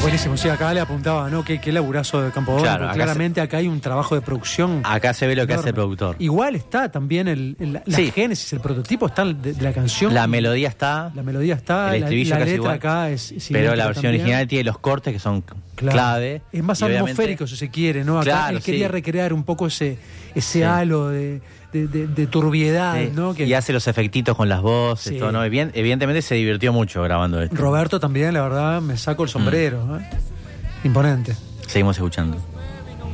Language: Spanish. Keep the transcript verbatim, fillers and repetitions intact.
buenísimo, sí, acá le apuntaba, ¿no? Qué, qué laburazo de Campo Claro, Gómez. acá Claramente se... acá hay un trabajo de producción. Acá se ve lo que enorme. hace el productor. Igual está también el, el, la Sí. génesis, el prototipo está de, de la canción. La melodía está. La melodía está, el la, estribillo la casi letra igual, acá es, es pero la idéntica versión también. original tiene los cortes que son Claro. clave. Es más y obviamente- atmosférico, si se quiere, ¿no? Acá Claro, él quería sí. recrear un poco ese, ese Sí. halo de, de, de, de turbiedad, Sí, ¿no? Que y hace los efectitos con las voces, Sí. todo, ¿no? Eviden- Evidentemente se divirtió mucho grabando esto. Roberto también, la verdad, me saco el sombrero. Mm. ¿eh? Imponente. Seguimos escuchando.